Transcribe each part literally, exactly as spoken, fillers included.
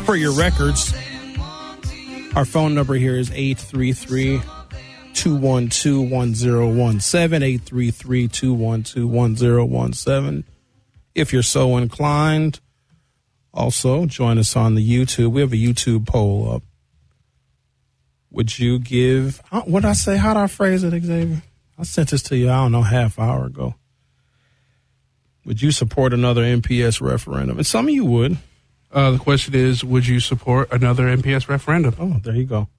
For your records, our phone number here is eight three three, two one two, one zero one seven, eight three three, two one two, one zero one seven. If you're so inclined, also join us on the YouTube. We have a YouTube poll up. Would you give, what did I say? How did I phrase it, Xavier? I sent this to you, I don't know, half hour ago. Would you support another N P S referendum? And some of you would. Uh, the question is, would you support another N P S referendum? Oh, there you go.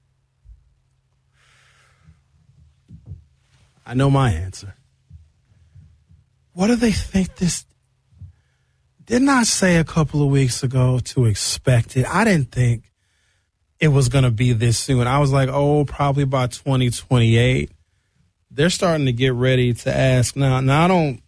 I know my answer. What do they think this? Didn't I say a couple of weeks ago to expect it? I didn't think it was going to be this soon. I was like, oh, probably by twenty twenty-eight. They're starting to get ready to ask now. Now, I don't,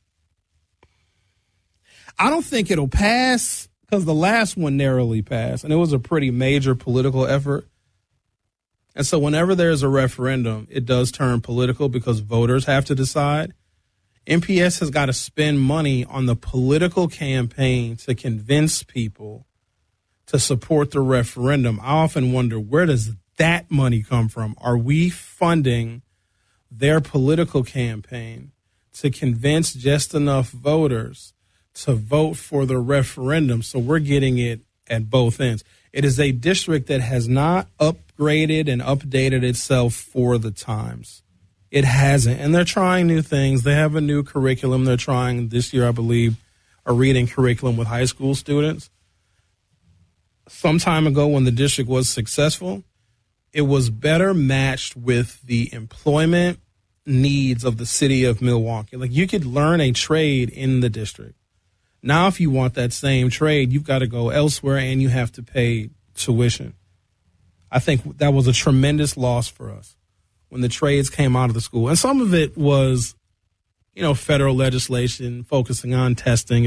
I don't think it'll pass because the last one narrowly passed, and it was a pretty major political effort. And so whenever there's a referendum, it does turn political because voters have to decide. N P S has got to spend money on the political campaign to convince people to support the referendum. I often wonder, where does that money come from? Are we funding their political campaign to convince just enough voters to vote for the referendum? So we're getting it at both ends. It is a district that has not upgraded and updated itself for the times. It hasn't. And they're trying new things. They have a new curriculum. They're trying this year, I believe, a reading curriculum with high school students. Some time ago when the district was successful, it was better matched with the employment needs of the city of Milwaukee. Like, you could learn a trade in the district. Now, if you want that same trade, you've got to go elsewhere and you have to pay tuition. I think that was a tremendous loss for us when the trades came out of the school. And some of it was, you know, federal legislation focusing on testing